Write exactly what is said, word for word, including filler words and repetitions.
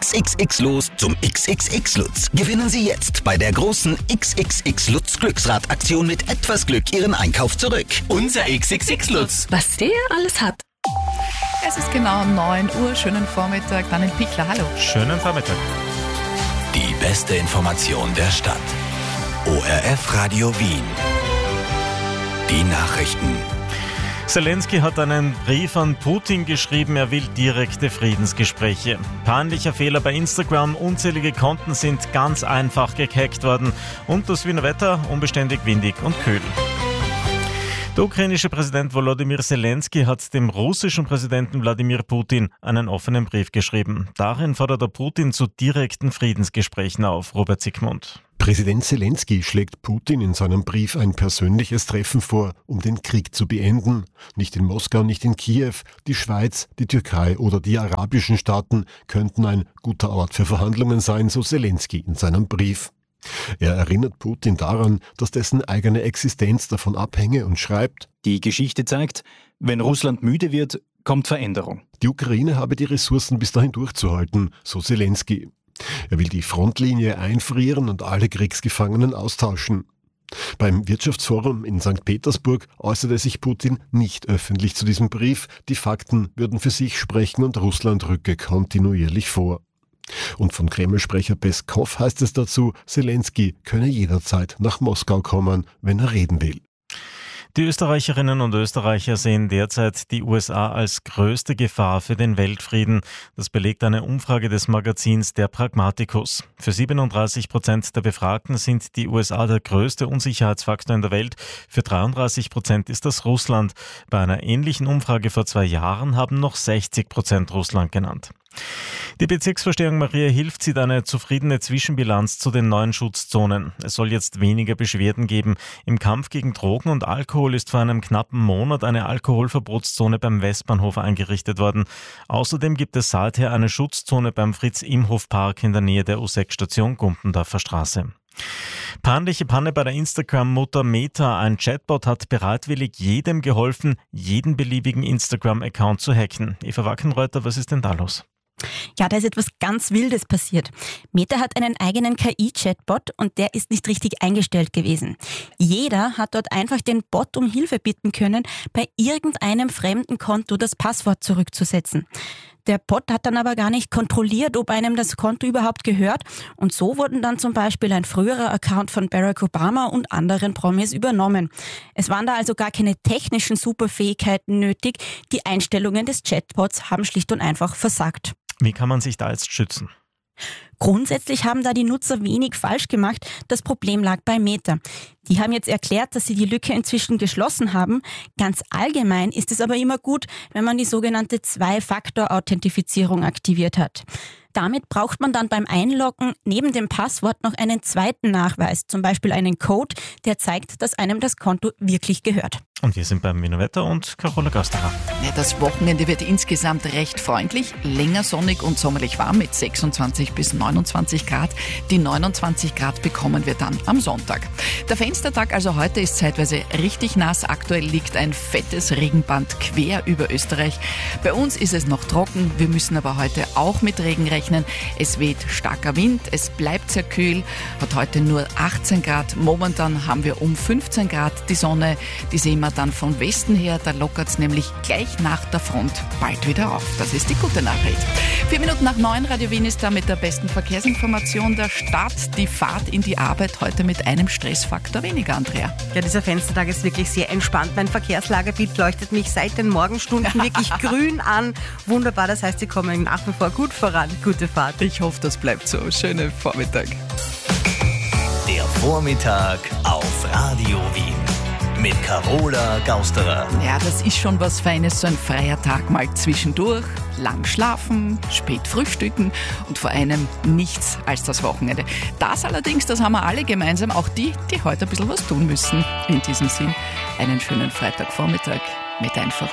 X X X los zum X X X Lutz. Gewinnen Sie jetzt bei der großen X X X Lutz Glücksrad-Aktion mit etwas Glück Ihren Einkauf zurück. Unser X X X Lutz. Was der alles hat. Es ist genau neun Uhr. Schönen Vormittag. Daniel Pichler, hallo. Schönen Vormittag. Die beste Information der Stadt. O R F Radio Wien. Die Nachrichten. Zelensky hat einen Brief an Putin geschrieben, er will direkte Friedensgespräche. Peinlicher Fehler bei Instagram, unzählige Konten sind ganz einfach gehackt worden. Und das Wiener Wetter unbeständig windig und kühl. Der ukrainische Präsident Volodymyr Zelensky hat dem russischen Präsidenten Wladimir Putin einen offenen Brief geschrieben. Darin fordert er Putin zu direkten Friedensgesprächen auf. Robert Siegmund. Präsident Zelensky schlägt Putin in seinem Brief ein persönliches Treffen vor, um den Krieg zu beenden. Nicht in Moskau, nicht in Kiew. Die Schweiz, die Türkei oder die arabischen Staaten könnten ein guter Ort für Verhandlungen sein, so Zelensky in seinem Brief. Er erinnert Putin daran, dass dessen eigene Existenz davon abhänge und schreibt: Die Geschichte zeigt, wenn Russland müde wird, kommt Veränderung. Die Ukraine habe die Ressourcen bis dahin durchzuhalten, so Zelensky. Er will die Frontlinie einfrieren und alle Kriegsgefangenen austauschen. Beim Wirtschaftsforum in Sankt Petersburg äußerte sich Putin nicht öffentlich zu diesem Brief. Die Fakten würden für sich sprechen und Russland rücke kontinuierlich vor. Und von Kreml-Sprecher Peskow heißt es dazu, Zelensky könne jederzeit nach Moskau kommen, wenn er reden will. Die Österreicherinnen und Österreicher sehen derzeit die U S A als größte Gefahr für den Weltfrieden. Das belegt eine Umfrage des Magazins Der Pragmaticus. Für siebenunddreißig Prozent der Befragten sind die U S A der größte Unsicherheitsfaktor in der Welt. Für dreiunddreißig Prozent ist das Russland. Bei einer ähnlichen Umfrage vor zwei Jahren haben noch sechzig Prozent Russland genannt. Die Bezirksvorsteherin Maria Hilft zieht eine zufriedene Zwischenbilanz zu den neuen Schutzzonen. Es soll jetzt weniger Beschwerden geben. Im Kampf gegen Drogen und Alkohol ist vor einem knappen Monat eine Alkoholverbotszone beim Westbahnhof eingerichtet worden. Außerdem gibt es seither eine Schutzzone beim Fritz-Imhof-Park in der Nähe der U sechs Station Gumpendorfer Straße. Peinliche Panne bei der Instagram-Mutter Meta. Ein Chatbot hat bereitwillig jedem geholfen, jeden beliebigen Instagram-Account zu hacken. Eva Wackenreuter, was ist denn da los? Ja, da ist etwas ganz Wildes passiert. Meta hat einen eigenen K I-Chatbot und der ist nicht richtig eingestellt gewesen. Jeder hat dort einfach den Bot um Hilfe bitten können, bei irgendeinem fremden Konto das Passwort zurückzusetzen. Der Bot hat dann aber gar nicht kontrolliert, ob einem das Konto überhaupt gehört, und so wurden dann zum Beispiel ein früherer Account von Barack Obama und anderen Promis übernommen. Es waren da also gar keine technischen Superfähigkeiten nötig, die Einstellungen des Chatbots haben schlicht und einfach versagt. Wie kann man sich da jetzt schützen? Grundsätzlich haben da die Nutzer wenig falsch gemacht. Das Problem lag bei Meta. Die haben jetzt erklärt, dass sie die Lücke inzwischen geschlossen haben. Ganz allgemein ist es aber immer gut, wenn man die sogenannte Zwei-Faktor-Authentifizierung aktiviert hat. Damit braucht man dann beim Einloggen neben dem Passwort noch einen zweiten Nachweis, zum Beispiel einen Code, der zeigt, dass einem das Konto wirklich gehört. Und wir sind beim Wiener Wetter und Carola Gasterer. Ja, das Wochenende wird insgesamt recht freundlich, länger sonnig und sommerlich warm mit sechsundzwanzig bis neunundzwanzig Grad. Die neunundzwanzig Grad bekommen wir dann am Sonntag. Der Fenstertag also heute ist zeitweise richtig nass. Aktuell liegt ein fettes Regenband quer über Österreich. Bei uns ist es noch trocken, wir müssen aber heute auch mit Regen rechnen. Es weht starker Wind, es bleibt sehr kühl, hat heute nur achtzehn Grad. Momentan haben wir um fünfzehn Grad. Die Sonne, die sehen wir dann von Westen her, da lockert es nämlich gleich nach der Front bald wieder auf. Das ist die gute Nachricht. Vier Minuten nach neun, Radio Wien ist da mit der besten Verkehrsinformation der Stadt. Die Fahrt in die Arbeit heute mit einem Stressfaktor weniger, Andrea. Ja, dieser Fenstertag ist wirklich sehr entspannt. Mein Verkehrslagerbild leuchtet mich seit den Morgenstunden wirklich grün an. Wunderbar, das heißt, Sie kommen nach wie vor gut voran. Gute Fahrt. Ich hoffe, das bleibt so. Schönen Vormittag. Der Vormittag auf Radio Wien. Mit Carola Gausterer. Ja, das ist schon was Feines, so ein freier Tag mal zwischendurch. Lang schlafen, spät frühstücken und vor allem nichts als das Wochenende. Das allerdings, das haben wir alle gemeinsam, auch die, die heute ein bisschen was tun müssen. In diesem Sinn, einen schönen Freitagvormittag mit einfach